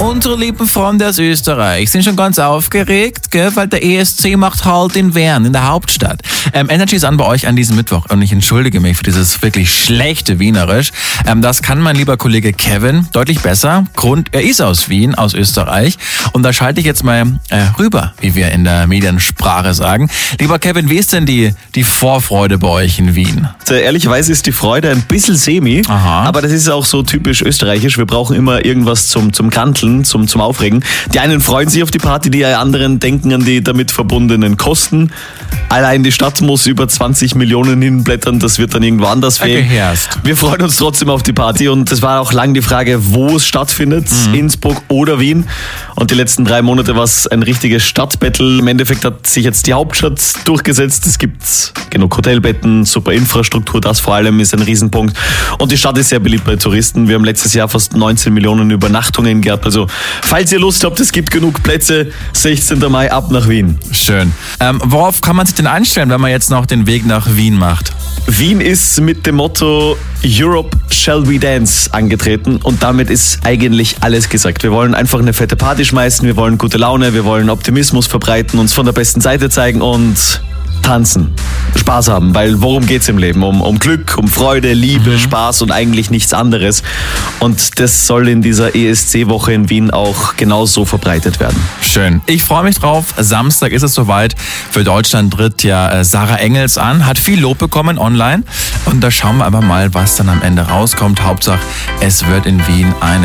Unsere lieben Freunde aus Österreich sind schon ganz aufgeregt, gell, weil der ESC macht Halt in Wern, in der Hauptstadt. Energy ist an bei euch an diesem Mittwoch und ich entschuldige mich für dieses wirklich schlechte Wienerisch. Das kann mein lieber Kollege Kevin deutlich besser. Er ist aus Wien, aus Österreich, und da schalte ich jetzt mal rüber, wie wir in der Mediensprache sagen. Lieber Kevin, wie ist denn die Vorfreude bei euch in Wien? Ehrlicherweise ist die Freude ein bisschen semi, aber das ist auch so typisch österreichisch. Wir brauchen immer irgendwas zum Granteln, zum Aufregen. Die einen freuen sich auf die Party, die anderen denken an die damit verbundenen Kosten. Allein die Stadt muss über 20 Millionen hinblättern, das wird dann irgendwo anders fehlen. Wir freuen uns trotzdem auf die Party und es war auch lang die Frage, wo es stattfindet, Innsbruck oder Wien. Und die letzten 3 Monate war es ein richtiges Stadtbattle. Im Endeffekt hat sich jetzt die Hauptstadt durchgesetzt. Es gibt genug Hotelbetten, super Infrastruktur, das vor allem ist ein Riesenpunkt. Und die Stadt ist sehr beliebt bei Touristen. Wir haben letztes Jahr fast 19 Millionen Übernachtungen gehabt. Also falls ihr Lust habt, es gibt genug Plätze, 16. Mai ab nach Wien. Schön. Worauf kann man sich denn einstellen, wenn man jetzt noch den Weg nach Wien macht? Wien ist mit dem Motto Europe Shall We Dance angetreten und damit ist eigentlich alles gesagt. Wir wollen einfach eine fette Party schmeißen, wir wollen gute Laune, wir wollen Optimismus verbreiten, uns von der besten Seite zeigen und tanzen, Spaß haben, weil worum geht's im Leben? Um Glück, um Freude, Liebe, Spaß und eigentlich nichts anderes. Und das soll in dieser ESC-Woche in Wien auch genauso verbreitet werden. Schön. Ich freue mich drauf. Samstag ist es soweit. Für Deutschland tritt ja Sarah Engels an, hat viel Lob bekommen online. Und da schauen wir aber mal, was dann am Ende rauskommt. Hauptsache, es wird in Wien eine